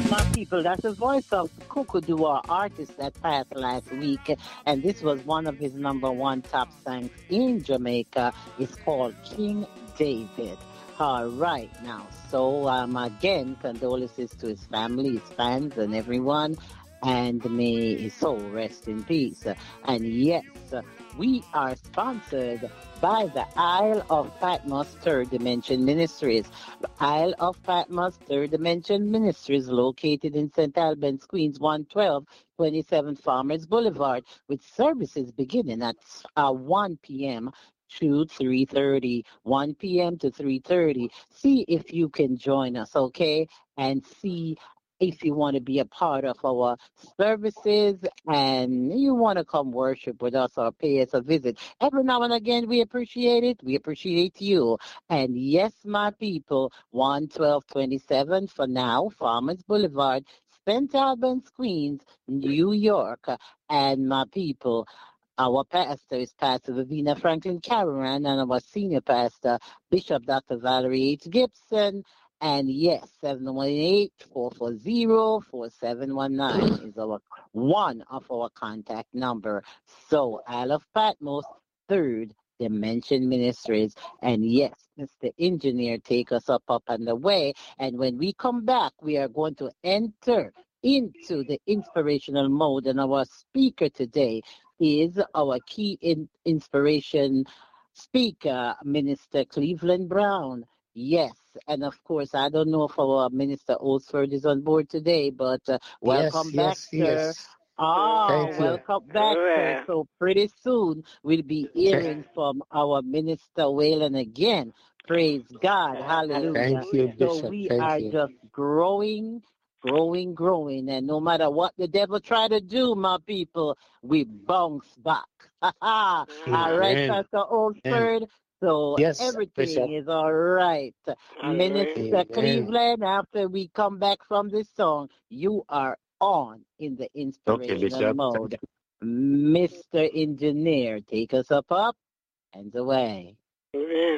My people, that's the voice of Kukudu, our artist that passed last week. And this was one of his number one top songs in Jamaica. It's called King David. All right, now. So, again, condolences to his family, his fans, and everyone. And may his soul rest in peace. And yes, we are sponsored by the Isle of Patmos Third Dimension Ministries. The Isle of Patmos Third Dimension Ministries, located in St. Albans, Queens, 112 27 Farmers Boulevard, with services beginning at 1 p.m. to 3:30, 1 p.m. to 3:30. See if you can join us, okay? And see if you want to be a part of our services and you want to come worship with us or pay us a visit. Every now and again, we appreciate it. We appreciate you. And yes, my people, 11227 for now, Farmers Boulevard, St. Albans, Queens, New York. And my people, our pastor is Pastor Vivina Franklin Cameron, and our senior pastor, Bishop Dr. Valerie H. Gibson. And yes, 718-440-4719 is our one of our contact number. So, Isle of Patmos, Third Dimension Ministries. And yes, Mr. Engineer, take us up and away. And when we come back, we are going to enter into the inspirational mode. And our speaker today is our key inspiration speaker, Minister Cleveland Brown. Yes, and of course, I don't know if our Minister Osford is on board today, but welcome back, sir. Yes. Ah, Thank you. welcome back, sir. Yeah. So pretty soon we'll be hearing from our Minister Whalen again. Praise God. Hallelujah. Thank you, So Bishop. we Thank are you. just growing, growing, growing. And no matter what the devil try to do, my people, we bounce back. All right, Amen. Pastor Amen. Olsford. So Yes, everything Bishop. is all right. Hallelujah. Minister Amen. Cleveland, after we come back from this song, you are on in the Okay, inspirational Bishop. mode. Mr. Engineer, take us up and away. Amen.